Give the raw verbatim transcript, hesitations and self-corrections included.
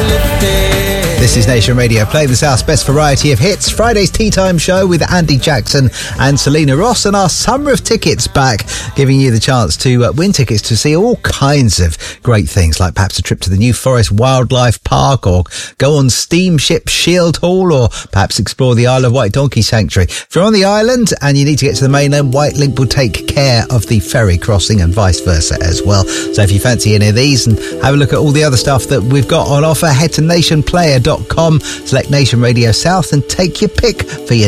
This is Nation Radio, playing the South's best variety of hits. Friday's Tea Time Show with Andy Jackson and Selena Ross, and our Summer of Tickets back, giving you the chance to uh, win tickets to see all kinds of great things, like perhaps a trip to the New Forest Wildlife Park, or go on Steamship Shield Hall, or perhaps explore the Isle of White Donkey Sanctuary. If you're on the island and you need to get to the mainland, White Link will take care of the ferry crossing and vice versa as well. So if you fancy any of these and have a look at all the other stuff that we've got on offer, head to nation player dot com, select Nation Radio South and take your pick for your